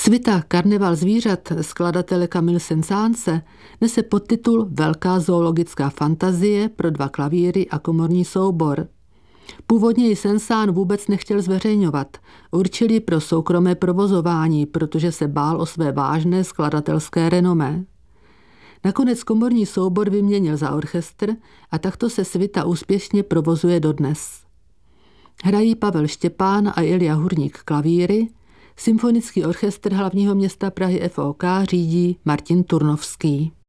Svita Karneval zvířat skladatele Camille Saint-Saënse nese podtitul Velká zoologická fantazie pro 2 klavíry a komorní soubor. Původně ji Saint-Saëns vůbec nechtěl zveřejňovat. Určil ji pro soukromé provozování, protože se bál o své vážné skladatelské renomé. Nakonec komorní soubor vyměnil za orchestr a takto se svita úspěšně provozuje dodnes. Hrají Pavel Štěpán a Ilja Hurník klavíry, Symfonický orchestr hlavního města Prahy FOK řídí Martin Turnovský.